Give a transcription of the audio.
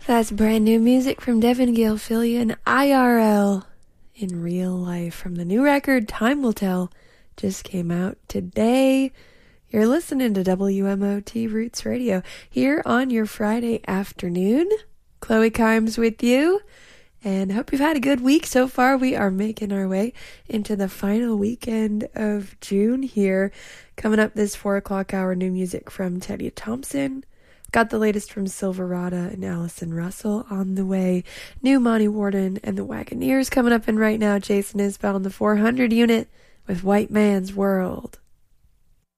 That's brand new music from Devin Gilfillian and IRL in real life from the new record Time Will Tell. Just came out today. You're listening to WMOT Roots Radio here on your Friday afternoon. Chloe Kimes with you, and hope you've had a good week so far. We are making our way into the final weekend of June here. Coming up this 4 o'clock hour, new music from Teddy Thompson. Got the latest from Silverado and Allison Russell on the way. New Monty Warden and the Wagoneers coming up, and right now Jason Isbell in the 400 unit with White Man's World.